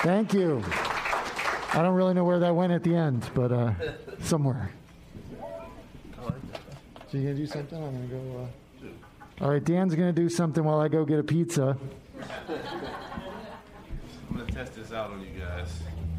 Thank you. I don't really know where that went at the end, but somewhere. So you going to do something? I'm going to go... All right, Dan's going to do something while I go get a pizza. I'm going to test this out on you guys.